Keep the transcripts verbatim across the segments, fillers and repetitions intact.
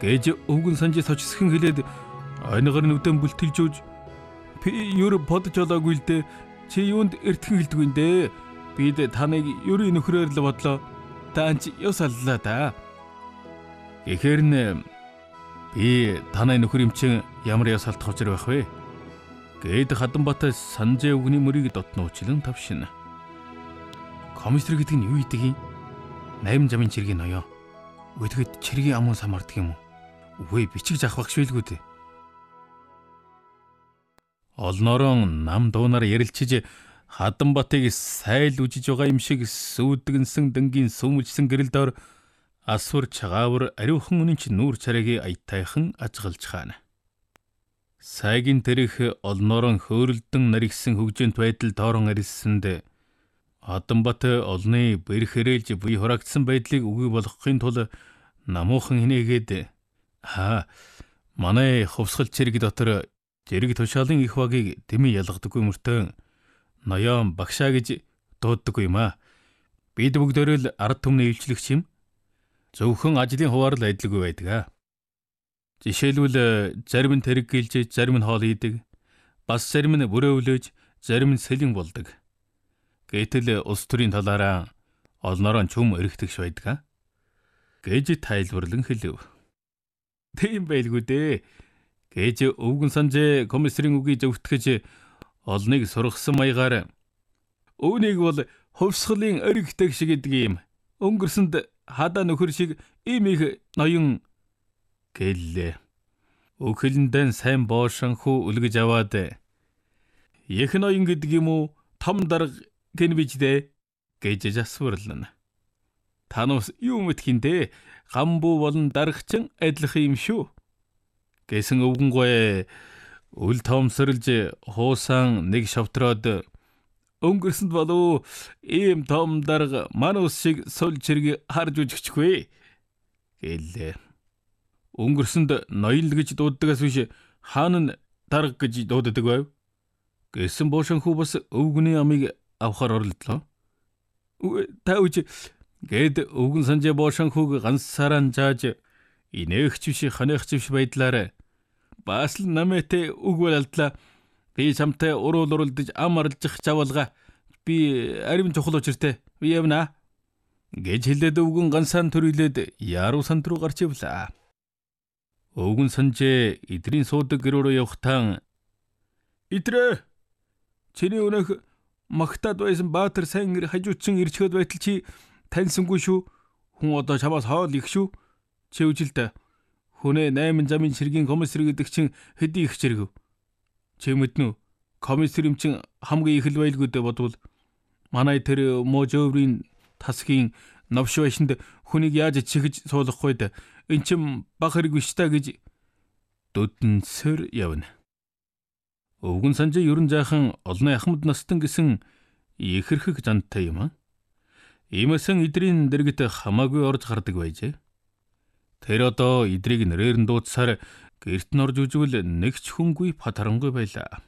гэж өвгөн санжи сочсхэн хэлээд ойногоор нүдэн бүлтэлж өгж би юу бодож олоогүй л дээ. Чи юунд эртхэн хэлдэг юм дээ. Бид таныг ерийн нөхрөөр л бодлоо. Таанч ёс аллаа да. Гэхээр нэ би танай нөхөр юм чин ямар ёс алдах учир байх вэ? Гээд Хатанбат Санжээ өвгний мөрийг дотноочлон тавшина. Комиссар гэдэг нь юу идэг юм? Найм замын чиргийн ноёо. Өдгөд чиргийн амун самардаг юм уу? Үгүй бичиж авах багшвэлгүй дээ. Олноорон нам дуунаар ярилцж Хатанбатыг сайл үжиж байгаа юм шиг сүйдгэнсэн дэнгийн сүмэлжсэн гэрэлдээр асвар чагаавар ариухан үнэнч нүүр царайг аятайхан ажгалж хаана. Сайгийн тэрх олноорон хөөрөлдөн наригсан хөгжөөнт байдал тоорон арилсанд Хатанбат олны бэр хэрэлж буй хураагдсан байдлыг үгүй болгохын тулд намуухан хинээгээд аа манай хувьсгал чирэг дотор зэрэг тушаалын их багийг тэмээ ялгадаггүй мөртөө ноёон багшаа гэж дууддаг юм аа. Бид бүгдөө л ард түмний илчлэгч юм. Зөвхөн ажлын хуваар л адилгүй байдаг аа. Жишээлбэл зарим нь тэрэг гэлж, зарим нь хоол идэг. Бас зарим нь бүрөөвлөж, зарим нь сэлэн болдог. Гэтэл улс төрийн талаараа олноороо чүм өргөтгш байдаг аа. Гэж тайлбарлан хэлв. Тийм байлгүй дээ. Гэж өвгөн санжээ комиссарын үгийг зөвтгөж олныг сургасан маягаар өвнийг бол хувьсгалын өргөтг шиг гэдэг юм. Өнгөрсөнд хадаа нөхөр шиг ийм их ноён гэлээ. Өөхөлндэн сайн боошанхуу үлгэж аваад их ноён гэдэг юм уу? Том дарга гэн бичдээ гэж асуурлана. Танус юу мэдхиндээ гамбуу болон даргачин адилхан юм шүү. Гэсэн өвгөнгөө үл тоомсорлж хуусан нэг шавтроод өнгөрсөнд болов ийм том дарга манус шиг сул чирэг харж үжигчгүй гэлээ. Өнгөрсөнд ноён л гэж дууддагаас биш хаан дарга гэж дууддаг байв. Гэсэн боошонхүү бас өвгөний амийг авахар оролдлоо. Та үуч гээд өвгөн санжээ боошонхүүг ганцаараа зааж инээгч биш ханыахч биш байдлаар бас л намээтэй үгвэл алдлаа. Би чамтай уруул уралдаж ам арилжих чавалга. Би арим чухал учиртай. Би явна гэж хэлээд өвгөн ганцаан төрүүлээд яруу санд руу гарч явлаа. Өвгөн санжээ эдрийн суудаг гэр рүү явхтаа "Идрээ, чиний өнөөх магтаад байсан баатар сайн хажуутсан ирчхэд байтал чи таньсангүй шүү. Хүн одоо чамаас хоол их шүү. Чи үжилдэ. Хүнээ найман замын чиргийн комиссар гэдэг чинь хэдий их чиргэв. Чи мэднэ үү? Комиссар юм чин хамгийн их л байлгүй дээ бодвол манай тэр можоврын тасгийн новш байшинд хүнийг яаж чихэж суулгахгүй дээ. Эн чин баг хэрэг биш та гэж дүдэнсэр явна. Өвгөн санжээ ерөн зайхан олны ахмад настан гэсэн ихэрхэг зантай юм аа. Иймээсэн эдрийн дэргэд хамаагүй орж гардаг байжээ. Тэр одоо эдрийг нэрээр нь дуудсаар гэрт нь орж үзвэл нэг ч хүнгүй патарангүй байлаа.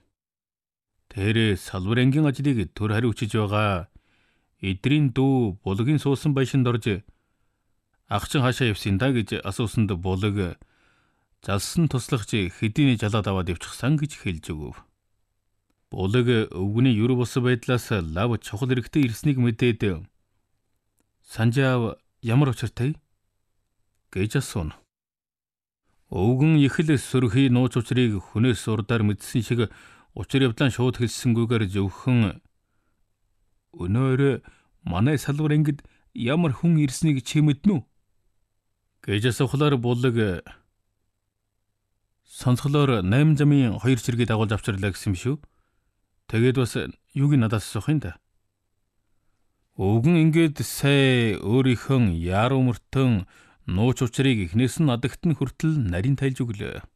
Тэр салбар ангийн ажлыг төр хариуцж байгаа. Эдрийн дүү булгийн суусан байшинд орж ах чин хаашаа явсан да гэж асуусанд булаг залсан туслагч хэдийний жалаад аваад явчихсан гэж хэлж өгөв. Булаг өвгөний юр бус байдлаас лав чухал хэрэгтэй ирснийг мэдээд "Санжаав ямар учиртай?" гэж асууна. Өвгөн их л сөрхий нууц учрыг хүнээс урдаар мэдсэн шиг учир явдлаа шууд хэлсэнгүйгээр зөвхөн "Өнөөр манай салбар ангид ямар хүн ирснийг чи мэднэ үү?" гэж асуухлаар булаг "Сонсголоор найм замын хоёр чиргийг дагуулж авчирлаа гэсэн юм шүү. Тэгээд бас юуг надаас асуух юм да?" Өвгөн ингээд сая өөрийнхөө яруу мөртөн нууц учрыг эхнээс нь надагт нь хүртэл нарийн тайлж өглөө.